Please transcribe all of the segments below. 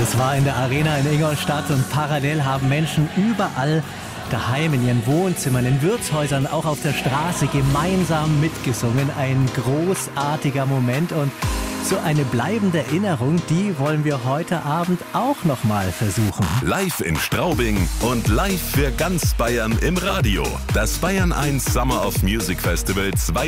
Das war in der Arena in Ingolstadt und parallel haben Menschen überall daheim in ihren Wohnzimmern, in Wirtshäusern, auch auf der Straße gemeinsam mitgesungen. Ein großartiger Moment und so eine bleibende Erinnerung, die wollen wir heute Abend auch nochmal versuchen. Live in Straubing und live für ganz Bayern im Radio. Das Bayern 1 Summer of Music Festival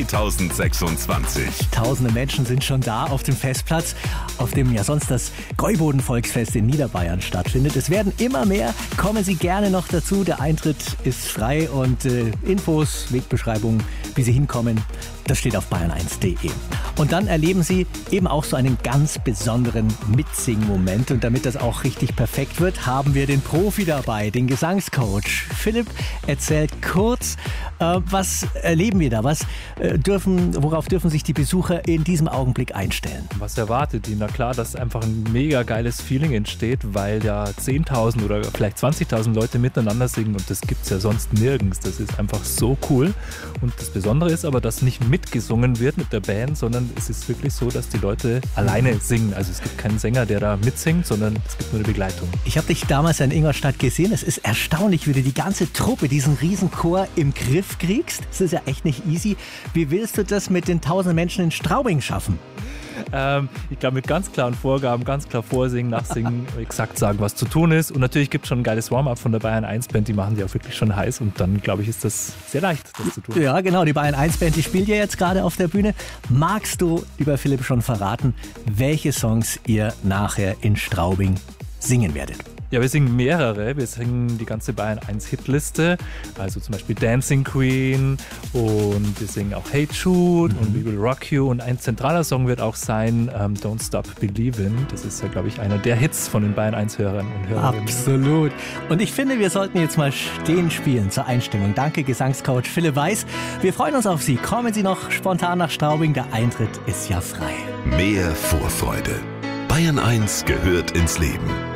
2026. Tausende Menschen sind schon da auf dem Festplatz, auf dem ja sonst das Gäuboden-Volksfest in Niederbayern stattfindet. Es werden immer mehr. Kommen Sie gerne noch dazu. Der Eintritt ist frei und Infos, Wegbeschreibungen, wie Sie hinkommen, das steht auf bayern1.de. Und dann erleben Sie eben auch so einen ganz besonderen Mitsing-Moment. Und damit das auch richtig perfekt wird, haben wir den Profi dabei, den Gesangscoach. Philipp erzählt kurz, was erleben wir da? Worauf dürfen sich die Besucher in diesem Augenblick einstellen? Was erwartet ihn? Na klar, dass einfach ein mega geiles Feeling entsteht, weil ja 10.000 oder vielleicht 20.000 Leute miteinander singen und das gibt es ja sonst nirgends. Das ist einfach so cool. Und das Besondere ist aber, dass nicht mitgesungen wird mit der Band, sondern es ist wirklich so, dass die Leute alleine singen. Also es gibt keinen Sänger, der da mitsingt, sondern es gibt nur eine Begleitung. Ich habe dich damals in Ingolstadt gesehen. Es ist erstaunlich, wie du die ganze Truppe, diesen Riesenchor im Griff kriegst. Das ist ja echt nicht easy. Wie willst du das mit den 1000 Menschen in Straubing schaffen? Ich glaube, mit ganz klaren Vorgaben, ganz klar vorsingen, nachsingen, exakt sagen, was zu tun ist. Und natürlich gibt es schon ein geiles Warm-up von der Bayern 1 Band, die machen die auch wirklich schon heiß und dann, glaube ich, ist das sehr leicht, das zu tun. Ja, genau, die Bayern 1 Band, die spielt ja jetzt gerade auf der Bühne. Magst du, lieber Philipp, schon verraten, welche Songs ihr nachher in Straubing singen werdet? Ja, wir singen mehrere. Wir singen die ganze Bayern 1 Hitliste, also zum Beispiel Dancing Queen und wir singen auch Hey Jude und We Will Rock You und ein zentraler Song wird auch sein Don't Stop Believin'. Das ist ja, glaube ich, einer der Hits von den Bayern 1 Hörern und Hörerinnen. Absolut. Und ich finde, wir sollten jetzt mal stehen spielen zur Einstimmung. Danke, Gesangscoach Philipp Weiß. Wir freuen uns auf Sie. Kommen Sie noch spontan nach Straubing. Der Eintritt ist ja frei. Mehr Vorfreude. Bayern 1 gehört ins Leben.